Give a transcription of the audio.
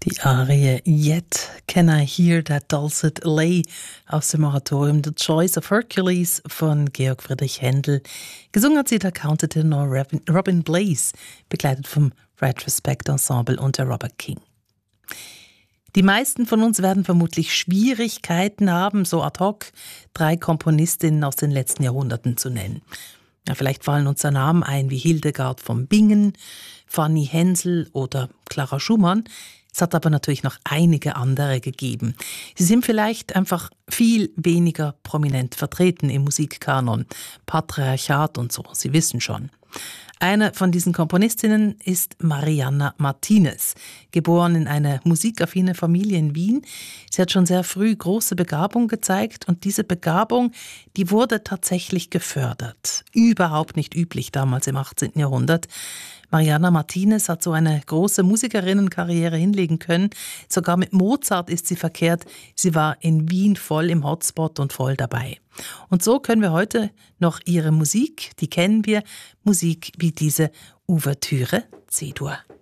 Die Arie Yet Can I Hear That Dulcet Lay aus dem Oratorium The Choice of Hercules von Georg Friedrich Händel. Gesungen hat sie der Countertenor Robin Blaze, begleitet vom Retrospect Ensemble unter Robert King. Die meisten von uns werden vermutlich Schwierigkeiten haben, so ad hoc 3 Komponistinnen aus den letzten Jahrhunderten zu nennen. Ja, vielleicht fallen uns da Namen ein wie Hildegard von Bingen, Fanny Hensel oder Clara Schumann. Es hat aber natürlich noch einige andere gegeben. Sie sind vielleicht einfach viel weniger prominent vertreten im Musikkanon. Patriarchat und so, Sie wissen schon. Eine von diesen Komponistinnen ist Marianna Martinez, geboren in eine musikaffine Familie in Wien. Sie hat schon sehr früh große Begabung gezeigt und diese Begabung, die wurde tatsächlich gefördert. Überhaupt nicht üblich damals im 18. Jahrhundert. Marianna Martinez hat so eine große Musikerinnenkarriere hinlegen können. Sogar mit Mozart ist sie verkehrt. Sie war in Wien voll im Hotspot und voll dabei. Und so können wir heute noch ihre Musik, die kennen wir, Musik wie diese Ouvertüre C-Dur.